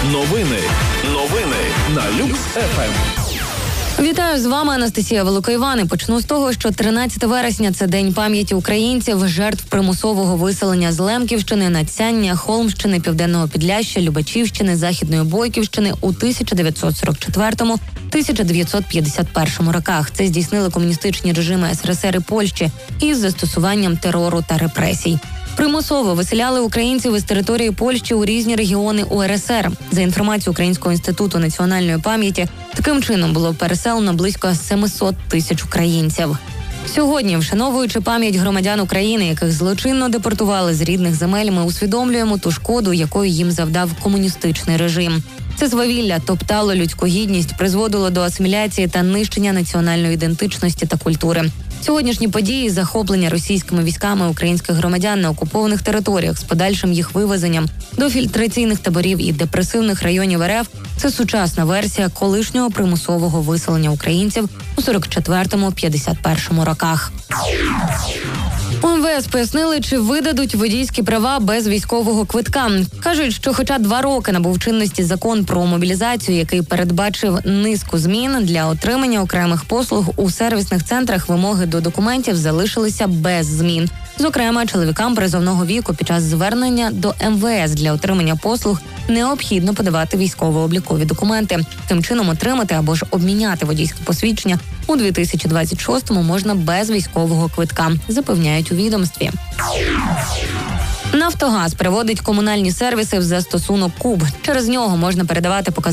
Новини на Люкс ФМ. Вітаю, з вами Анастасія Великоїван. І почну з того, що 13 вересня – це День пам'яті українців, жертв примусового виселення з Лемківщини, Надсяння, Холмщини, Південного Підляшшя, Любачівщини, Західної Бойківщини у 1944-1951 роках. Це здійснили комуністичні режими СРСР і Польщі із застосуванням терору та репресій. Примусово виселяли українців із території Польщі у різні регіони УРСР. За інформацією Українського інституту національної пам'яті, таким чином було переселено близько 700 тисяч українців. Сьогодні, вшановуючи пам'ять громадян України, яких злочинно депортували з рідних земель, ми усвідомлюємо ту шкоду, якою їм завдав комуністичний режим. Це свавілля топтало людську гідність, призводило до асиміляції та нищення національної ідентичності та культури. Сьогоднішні події – захоплення російськими військами українських громадян на окупованих територіях з подальшим їх вивезенням до фільтраційних таборів і депресивних районів РФ – це сучасна версія колишнього примусового виселення українців у 44-51 роках. У МВС пояснили, чи видадуть водійські права без військового квитка. Кажуть, що хоча 2 роки набув чинності закон про мобілізацію, який передбачив низку змін для отримання окремих послуг у сервісних центрах, вимоги до документів залишилися без змін. Зокрема, чоловікам призовного віку під час звернення до МВС для отримання послуг необхідно подавати військово-облікові документи. Тим чином отримати або ж обміняти водійське посвідчення у 2026-му можна без військового квитка, запевняють у відомстві. Нафтогаз переводить комунальні сервіси в застосунок КУБ. Через нього можна передавати показники